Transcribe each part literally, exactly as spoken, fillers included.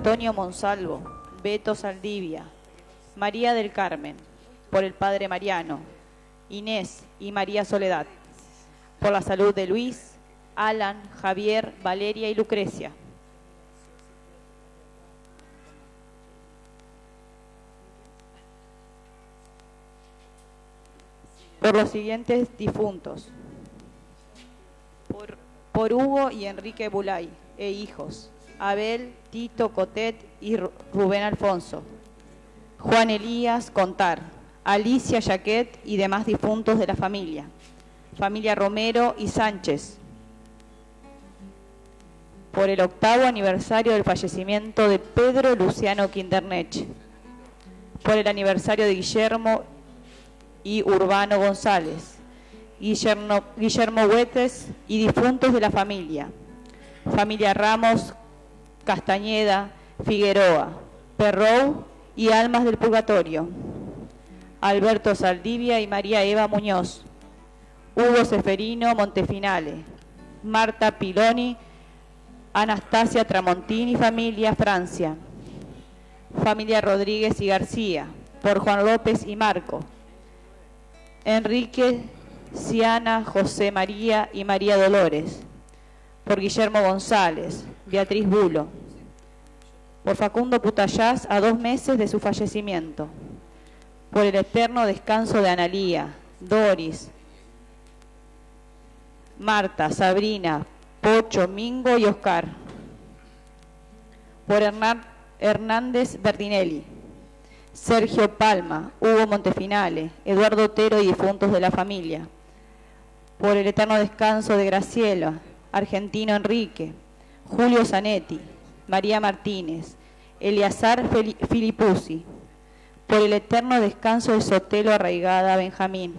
Antonio Monsalvo, Beto Saldivia, María del Carmen, por el Padre Mariano, Inés y María Soledad, por la salud de Luis, Alan, Javier, Valeria y Lucrecia. Por los siguientes difuntos: por, por Hugo y Enrique Bulay e hijos, Abel, Tito, Cotet y Rubén Alfonso, Juan Elías Contar, Alicia Jaquet y demás difuntos de la familia, familia Romero y Sánchez, por el octavo aniversario del fallecimiento de Pedro Luciano Quindernech, por el aniversario de Guillermo y Urbano González, Guillermo, Guillermo Huetes y difuntos de la familia, familia Ramos, Castañeda, Figueroa, Perrou y Almas del Purgatorio, Alberto Saldivia y María Eva Muñoz, Hugo Seferino Montefinale, Marta Piloni, Anastasia Tramontini, familia Francia, familia Rodríguez y García, por Juan López y Marco, Enrique, Ciana, José María y María Dolores, por Guillermo González, Beatriz Bulo, por Facundo Putayás a dos meses de su fallecimiento, por el eterno descanso de Analía, Doris, Marta, Sabrina, Pocho, Mingo y Oscar, por Hernán, Hernández Bertinelli, Sergio Palma, Hugo Montefinale, Eduardo Otero y difuntos de la familia, por el eterno descanso de Graciela, Argentino Enrique, Julio Zanetti, María Martínez, Eleazar Filipuzzi, por el eterno descanso de Sotelo Arraigada Benjamín,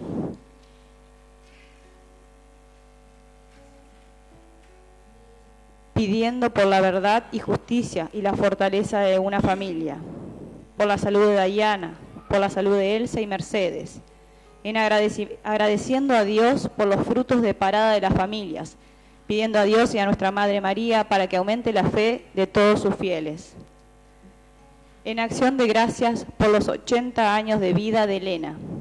pidiendo por la verdad y justicia y la fortaleza de una familia, por la salud de Dayana, por la salud de Elsa y Mercedes, en agradeci- agradeciendo a Dios por los frutos de parada de las familias, pidiendo a Dios y a nuestra Madre María para que aumente la fe de todos sus fieles. En acción de gracias por los ochenta años de vida de Elena.